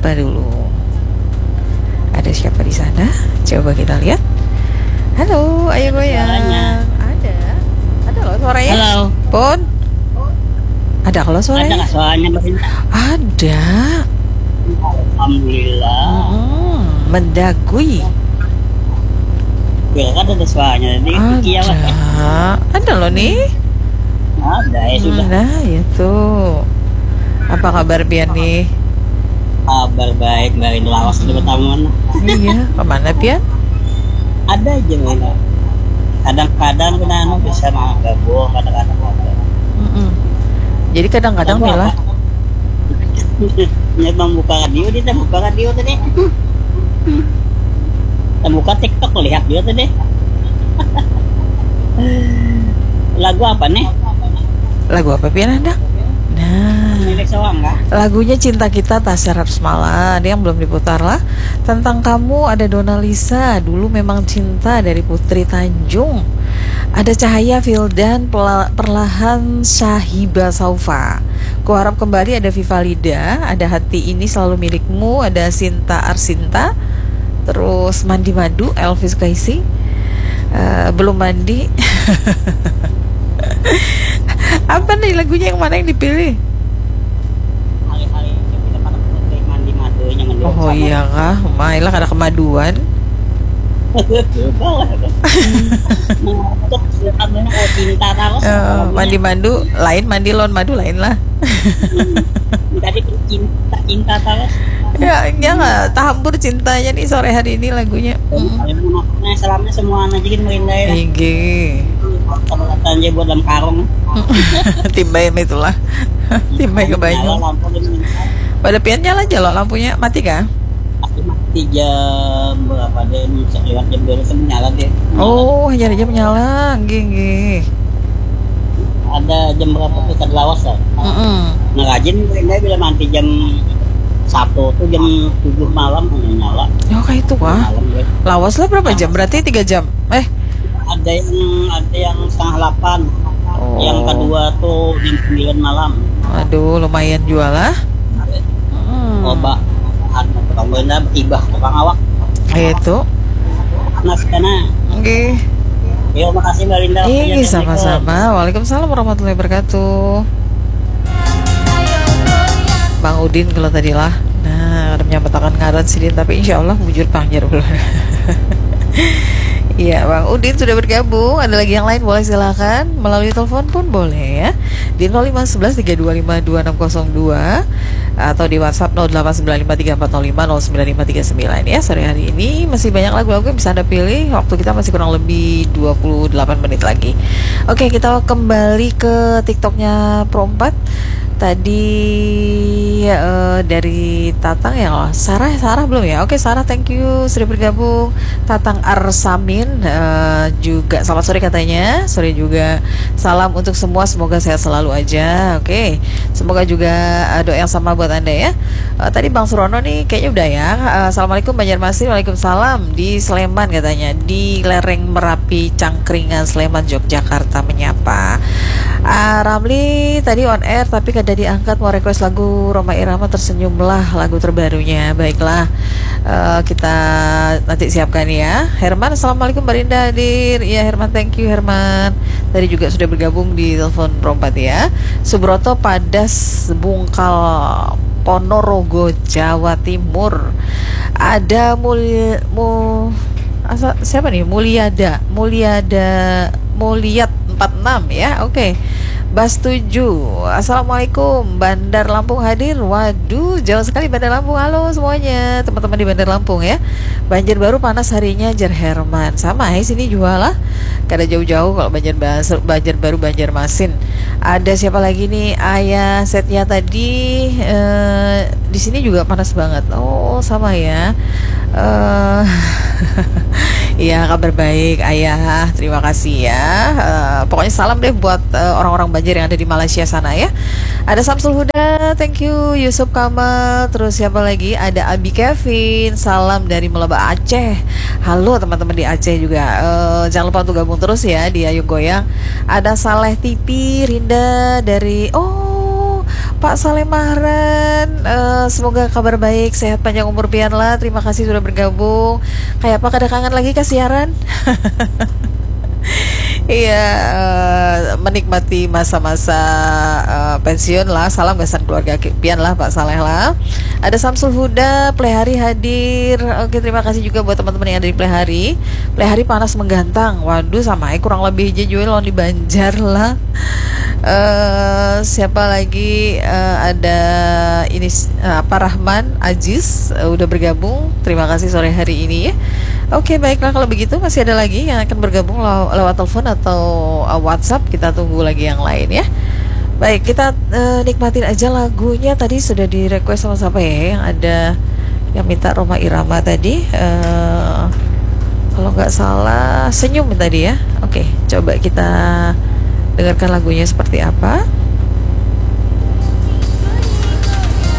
siapa dulu? Ada siapa di sana? Coba kita lihat. Halo, ayo goyang. Ada loh suaranya. Halo. Pun. Ada kalau Ada suaranya? nggak suaranya Mbak Rinda? Ada. Alhamdulillah. Mendagui. Ya kan ada suaranya. Jadi Ada loh nih. Ada ya sudah. Nah itu. Apa kabar Pian nih? Kabar baik dari Laos di Betamun. Iya, kemana Pian? Ada aja Mbak Rinda. Kadang-kadang kita bisa gabung, kadang-kadang ada. Jadi kadang-kadang Mila Nyebang buka radio, dia buka radio tadi. Kita buka TikTok, lihat dia tadi. Lagu apa nih? Lagu apa Pian Anda? Nah, lagunya Cinta Kita Tasya Rapsmala. Dia yang belum diputar lah. Tentang Kamu ada Dona Lisa. Dulu Memang Cinta dari Putri Tanjung. Ada Cahaya Fildan, Perlahan Syahiba Saufa. Ku Harap Kembali ada Vivalida. Ada Hati Ini Selalu Milikmu. Ada Sinta Arsinta. Terus Mandi Madu Elvis Kaisi. Belum Mandi. Apa nih lagunya, yang mana yang dipilih? Hari-hari kita pada mandi madunya Oh iya kah? Mailah ada kemaduan. Mandi madu lain, mandi lon madu lain lah. Tadi cinta terus. Ya nggak tahampur cintanya nih sore hari ini lagunya. Salamnya semua anak jadi merindah ya. Tanya buat dalam karung. Timbay itulah. Timbay ke banyu. Pada Pian nyala aja loh lampunya, mati kah? Mati jam berapa deh? Lewat jam 12 menyala deh. Oh, hanya jam menyala, gini. Ada jam berapa tuh ke Lawas ya? Nah rajin merindah bila mati jam 1 tuh jam 7 malam nyala. Oh kayak itu wah. Lawas lah berapa jam? Berarti 3 jam. Ada yang setengah 8. Yang kedua tuh jam 9 malam. Aduh, lumayan jual lah. Coba tukang benda ibah tukang awak. Itu. Nah, sana. Oke. Yo, makasih Mbak Linda. Sama-sama. Waalaikumsalam warahmatullahi wabarakatuh. Bang Udin kalau tadi lah. Nah, ada menyambatakan ngaran sidin tapi insya Allah bujur panggir belum. Iya, Bang Udin sudah bergabung. Ada lagi yang lain boleh silakan melalui telepon pun boleh ya. Di 0511-325-2602 atau di WhatsApp 089534050959 ya. Sore hari ini masih banyak lagu-lagu yang bisa Anda pilih. Waktu kita masih kurang lebih 28 menit lagi. Oke, kita kembali ke TikToknya Pro 4. Tadi dari Tatang ya, Sarah belum ya? Oke, Sarah thank you sudah bergabung. Tatang Arsamin juga selamat sore katanya. Sore juga. Salam untuk semua, semoga sehat selalu aja. Oke, semoga juga doa yang sama buat Anda ya. Tadi Bang Surono nih kayaknya udah ya. Assalamualaikum Banjarmasin. Waalaikumsalam. Di Sleman katanya, di lereng Merapi Cangkringan Sleman Yogyakarta menyapa. Ramli tadi on air tapi kada diangkat, mau request lagu Roma Irama Tersenyumlah, lagu terbarunya. Baiklah, kita nanti siapkan ya. Herman, assalamualaikum Mbak Rinda hadir. Iya Herman, thank you Herman. Tadi juga sudah bergabung di telepon Rompat ya. Subroto Padas Bungkal Ponorogo Jawa Timur. Ada siapa nih? Mulyat 46 ya. Oke. Bas 7. Assalamualaikum. Bandar Lampung hadir. Waduh, jauh sekali Bandar Lampung. Halo semuanya, teman-teman di Bandar Lampung ya. Banjarbaru panas harinya, Jar Herman. Sama sini juga lah. Kada jauh-jauh kalau Banjarbaru Banjarmasin. Ada siapa lagi nih? Ayah setnya tadi di sini juga panas banget. Oh, sama ya. Iya, kabar baik Ayah, terima kasih ya. Pokoknya salam deh buat orang-orang Banjar yang ada di Malaysia sana ya. Ada Samsul Huda, thank you. Yusuf Kamal, terus siapa lagi? Ada Abi Kevin, salam dari Melaba Aceh. Halo teman-teman di Aceh juga. Jangan lupa untuk gabung terus ya di Ayo Goyang. Ada Saleh Tipi, Rinda dari Pak Saleh Mahran, semoga kabar baik, sehat panjang umur pian lah. Terima kasih sudah bergabung. Kayak apa kada kangen lagi ke siaran? Iya, menikmati masa-masa pensiun lah. Salam gasan keluarga pian lah Pak Saleh lah. Ada Samsul Huda, Plehari hadir. Oke, terima kasih juga buat teman-teman yang ada di Plehari. Plehari panas menggantang. Waduh, sama kurang lebih aja jual di Banjar lah. Siapa lagi? Ada ini apa Rahman Aziz udah bergabung. Terima kasih sore hari ini ya. Oke, baiklah kalau begitu masih ada lagi yang akan bergabung lewat telepon atau WhatsApp. Kita tunggu lagi yang lain ya. Baik, kita nikmatin aja lagunya. Tadi sudah di request sama siapa ya? Yang ada yang minta Roma Irama tadi. Kalau nggak salah Senyum tadi ya. Oke, coba kita dengarkan lagunya seperti apa.